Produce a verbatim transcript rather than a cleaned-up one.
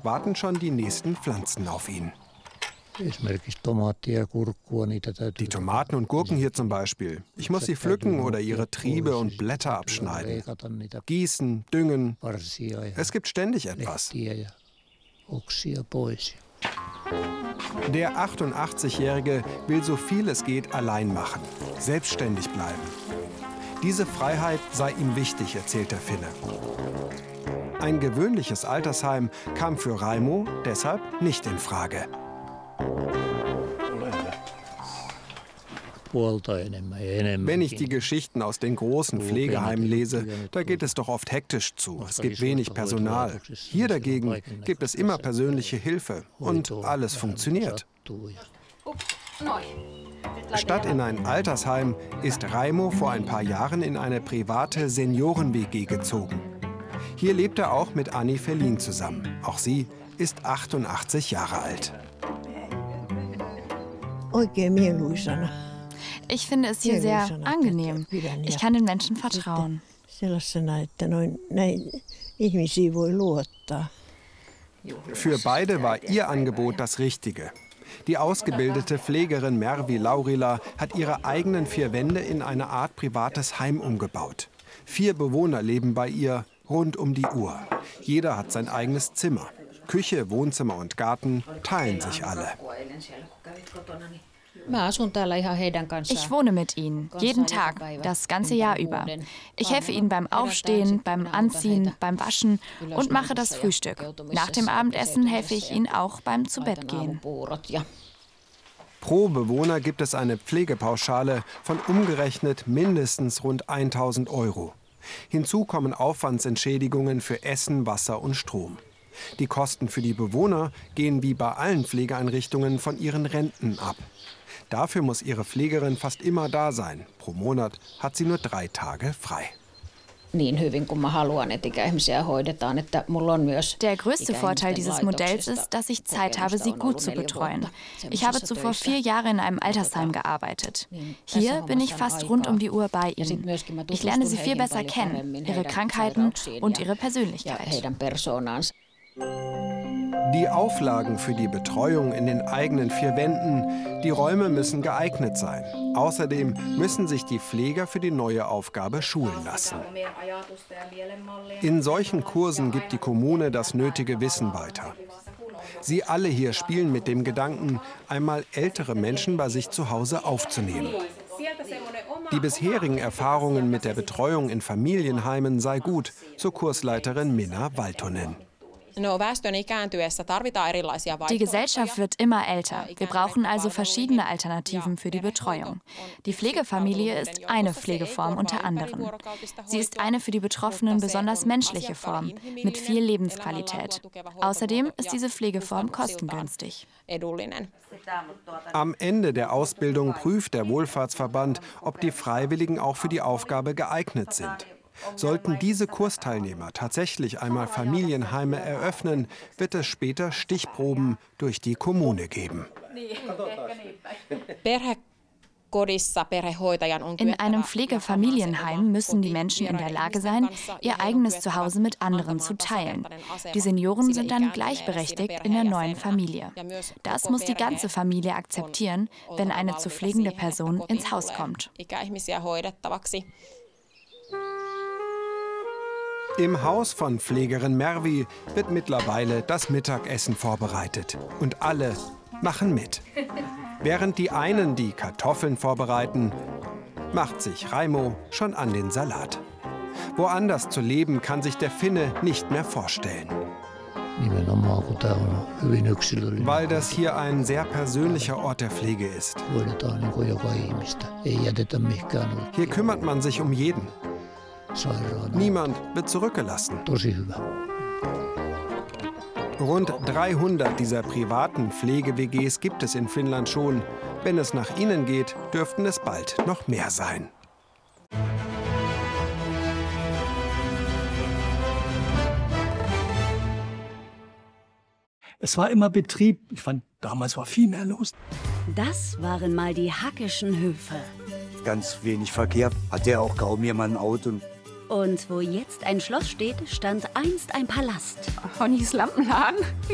warten schon die nächsten Pflanzen auf ihn. Die Tomaten und Gurken hier zum Beispiel. Ich muss sie pflücken oder ihre Triebe und Blätter abschneiden. Gießen, düngen. Es gibt ständig etwas. Der achtundachtzigjährige will so viel es geht allein machen, selbstständig bleiben. Diese Freiheit sei ihm wichtig, erzählt der Finne. Ein gewöhnliches Altersheim kam für Raimo deshalb nicht in Frage. Wenn ich die Geschichten aus den großen Pflegeheimen lese, da geht es doch oft hektisch zu. Es gibt wenig Personal. Hier dagegen gibt es immer persönliche Hilfe und alles funktioniert. Statt in ein Altersheim ist Raimo vor ein paar Jahren in eine private Senioren-W G gezogen. Hier lebt er auch mit Anni Ferlin zusammen. Auch sie ist achtundachtzig Jahre alt. Ich finde es hier sehr angenehm. Ich kann den Menschen vertrauen. Für beide war ihr Angebot das Richtige. Die ausgebildete Pflegerin Mervi Laurila hat ihre eigenen vier Wände in eine Art privates Heim umgebaut. Vier Bewohner leben bei ihr rund um die Uhr. Jeder hat sein eigenes Zimmer. Küche, Wohnzimmer und Garten teilen sich alle. Ich wohne mit ihnen, jeden Tag, das ganze Jahr über. Ich helfe ihnen beim Aufstehen, beim Anziehen, beim Waschen und mache das Frühstück. Nach dem Abendessen helfe ich ihnen auch beim Zubettgehen. Pro Bewohner gibt es eine Pflegepauschale von umgerechnet mindestens rund tausend Euro. Hinzu kommen Aufwandsentschädigungen für Essen, Wasser und Strom. Die Kosten für die Bewohner gehen wie bei allen Pflegeeinrichtungen von ihren Renten ab. Dafür muss ihre Pflegerin fast immer da sein. Pro Monat hat sie nur drei Tage frei. Der größte Vorteil dieses Modells ist, dass ich Zeit habe, sie gut zu betreuen. Ich habe zuvor vier Jahre in einem Altersheim gearbeitet. Hier bin ich fast rund um die Uhr bei ihnen. Ich lerne sie viel besser kennen, ihre Krankheiten und ihre Persönlichkeit. Die Auflagen für die Betreuung in den eigenen vier Wänden, die Räume müssen geeignet sein. Außerdem müssen sich die Pfleger für die neue Aufgabe schulen lassen. In solchen Kursen gibt die Kommune das nötige Wissen weiter. Sie alle hier spielen mit dem Gedanken, einmal ältere Menschen bei sich zu Hause aufzunehmen. Die bisherigen Erfahrungen mit der Betreuung in Familienheimen sei gut, so Kursleiterin Minna Valtonen. Die Gesellschaft wird immer älter. Wir brauchen also verschiedene Alternativen für die Betreuung. Die Pflegefamilie ist eine Pflegeform unter anderem. Sie ist eine für die Betroffenen besonders menschliche Form mit viel Lebensqualität. Außerdem ist diese Pflegeform kostengünstig. Am Ende der Ausbildung prüft der Wohlfahrtsverband, ob die Freiwilligen auch für die Aufgabe geeignet sind. Sollten diese Kursteilnehmer tatsächlich einmal Familienheime eröffnen, wird es später Stichproben durch die Kommune geben. In einem Pflegefamilienheim müssen die Menschen in der Lage sein, ihr eigenes Zuhause mit anderen zu teilen. Die Senioren sind dann gleichberechtigt in der neuen Familie. Das muss die ganze Familie akzeptieren, wenn eine zu pflegende Person ins Haus kommt. Im Haus von Pflegerin Mervi wird mittlerweile das Mittagessen vorbereitet. Und alle machen mit. Während die einen die Kartoffeln vorbereiten, macht sich Raimo schon an den Salat. Woanders zu leben kann sich der Finne nicht mehr vorstellen. Weil das hier ein sehr persönlicher Ort der Pflege ist. Hier kümmert man sich um jeden. Niemand wird zurückgelassen. Rund dreihundert dieser privaten Pflege-W Gs gibt es in Finnland schon. Wenn es nach ihnen geht, dürften es bald noch mehr sein. Es war immer Betrieb. Ich fand, damals war viel mehr los. Das waren mal die Hackischen Höfe. Ganz wenig Verkehr, hatte auch kaum jemand ein Auto. Und wo jetzt ein Schloss steht, stand einst ein Palast. Honnys Lampenladen?